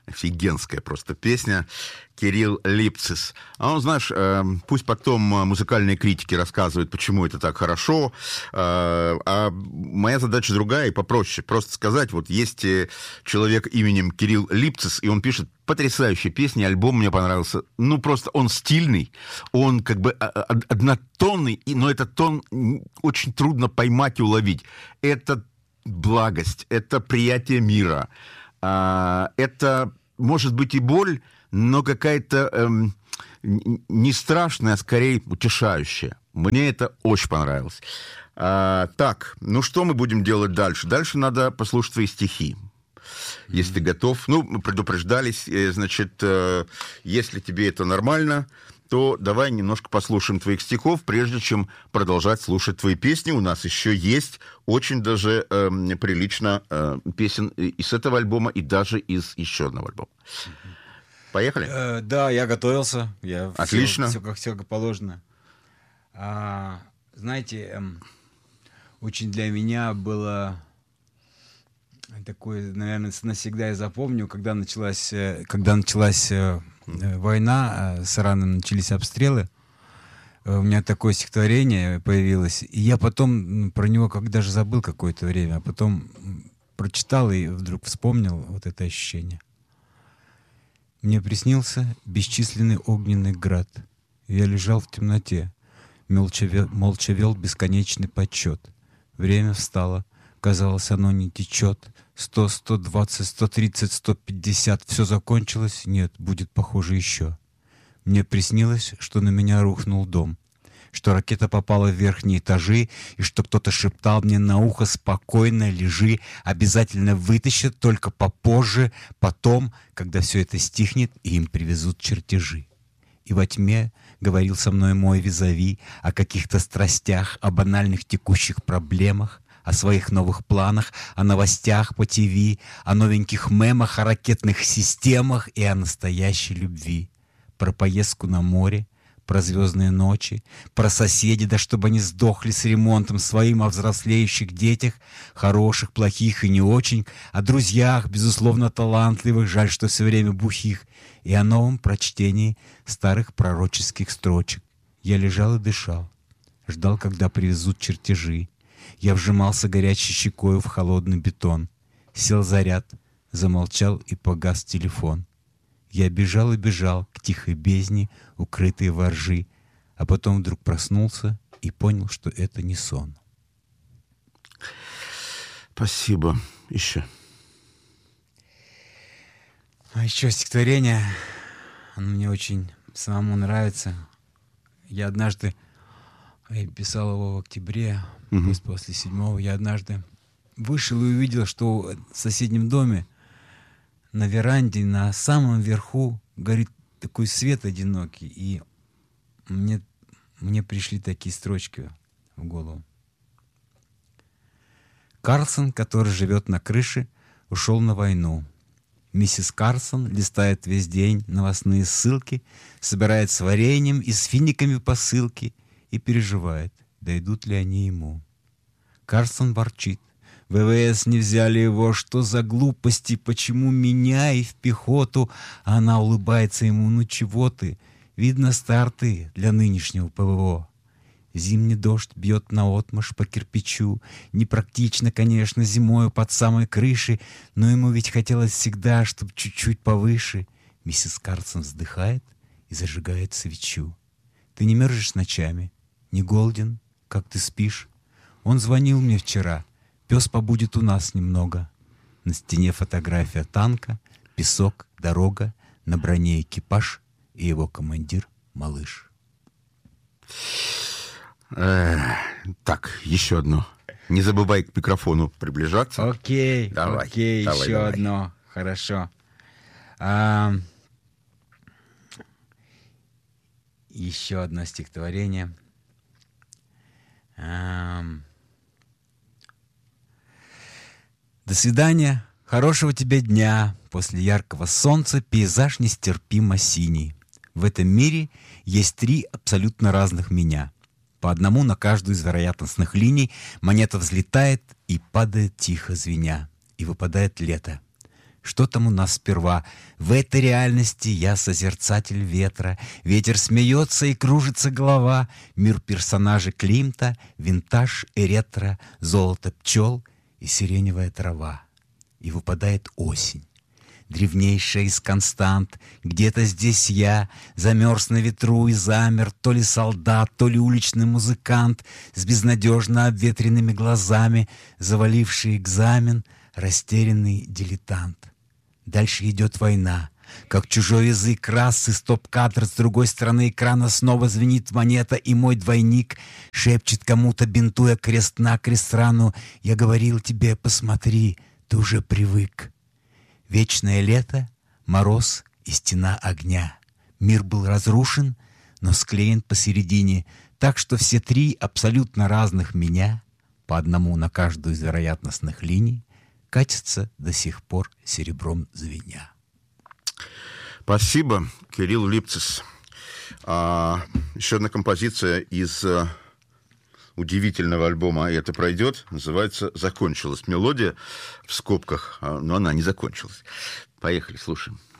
Офигенская просто песня. Кирилл Липцис. А он, знаешь, пусть потом музыкальные критики рассказывают, почему это так хорошо, а моя задача другая и попроще. Просто сказать, вот есть человек именем Кирилл Липцис, и он пишет потрясающие песни, альбом мне понравился. Ну, просто он стильный, он как бы однотонный, но этот тон очень трудно поймать и уловить. Это благость, это приятие мира, это, может быть, и боль, но какая-то не страшная, а скорее утешающая. Мне это очень понравилось. Так, ну что мы будем делать дальше? Дальше надо послушать твои стихи. Если ты готов. Ну, мы предупреждались, значит, если тебе это нормально, то давай немножко послушаем твоих стихов, прежде чем продолжать слушать твои песни. У нас еще есть очень даже прилично песен и с этого альбома, и даже из еще одного альбома. Поехали? Да, я готовился. Отлично. Все как положено. Знаете, очень для меня было такое, наверное, навсегда я запомню, когда началась война, с Ираном начались обстрелы. У меня такое стихотворение появилось. И я потом про него даже забыл какое-то время, а потом прочитал и вдруг вспомнил вот это ощущение. Мне приснился бесчисленный огненный град. Я лежал в темноте, молча вел бесконечный подсчет. Время встало, казалось, оно не течет. 100, 120, 130, 150. Все закончилось? Нет, будет похоже еще. Мне приснилось, что на меня рухнул дом, что ракета попала в верхние этажи, и что кто-то шептал мне на ухо: спокойно лежи, обязательно вытащат, только попозже, потом, когда все это стихнет, и им привезут чертежи. И во тьме говорил со мной мой визави о каких-то страстях, о банальных текущих проблемах, о своих новых планах, о новостях по ТВ, о новеньких мемах, о ракетных системах и о настоящей любви. Про поездку на море, про звездные ночи, про соседей, да чтобы они сдохли с ремонтом своим, о взрослеющих детях, хороших, плохих и не очень, о друзьях, безусловно, талантливых, жаль, что все время бухих, и о новом прочтении старых пророческих строчек. Я лежал и дышал, ждал, когда привезут чертежи. Я вжимался горячей щекою в холодный бетон. Сел заряд, замолчал и погас телефон. Я бежал и бежал к тихой бездне, укрытой воржи, а потом вдруг проснулся и понял, что это не сон. Спасибо. Еще. А еще стихотворение, оно мне очень самому нравится. Я однажды писал его в октябре, после 7-го. Я однажды вышел и увидел, что в соседнем доме на веранде, на самом верху горит такой свет одинокий. И мне пришли такие строчки в голову. Карлсон, который живет на крыше, ушел на войну. Миссис Карлсон листает весь день новостные ссылки, собирает с вареньем и с финиками посылки и переживает, дойдут ли они ему. Карлсон ворчит. ВВС не взяли его, что за глупости, почему меня и в пехоту? А она улыбается ему: ну чего ты, видно, старты для нынешнего ПВО. Зимний дождь бьет наотмашь по кирпичу. Непрактично, конечно, зимою под самой крышей, но ему ведь хотелось всегда, чтоб чуть-чуть повыше. Миссис Карлсон вздыхает и зажигает свечу. Ты не мерзнешь ночами? Не голоден? Как ты спишь? Он звонил мне вчера. Пес побудет у нас немного. На стене фотография танка, песок, дорога, на броне экипаж и его командир — малыш. Так, еще одно. Не забывай к микрофону приближаться. Окей, давай, еще давай. одно. Хорошо. Еще одно стихотворение. До свидания, хорошего тебе дня. После яркого солнца пейзаж нестерпимо синий. В этом мире есть 3 абсолютно разных меня. По одному на каждую из вероятностных линий монета взлетает и падает тихо звеня. И выпадает лето. Что там у нас сперва? В этой реальности я созерцатель ветра. Ветер смеется и кружится голова. Мир персонажей Климта, винтаж и ретро, золото пчел и сиреневая трава. И выпадает осень, древнейшая из констант. Где-то здесь я замерз на ветру и замер, то ли солдат, то ли уличный музыкант с безнадежно обветренными глазами, заваливший экзамен, растерянный дилетант. Дальше идет война, как чужой язык расы, стоп-кадр с другой стороны экрана снова звенит монета, и мой двойник шепчет кому-то, бинтуя крест-накрест рану: «Я говорил тебе, посмотри, ты уже привык». Вечное лето, мороз и стена огня. Мир был разрушен, но склеен посередине, так что все три абсолютно разных меня, по одному на каждую из вероятностных линий, катятся до сих пор серебром звеня. Спасибо, Кирилл Липцис. Еще одна композиция из удивительного альбома «И это пройдет», называется «Закончилась». Мелодия в скобках, но она не закончилась. Поехали, слушаем.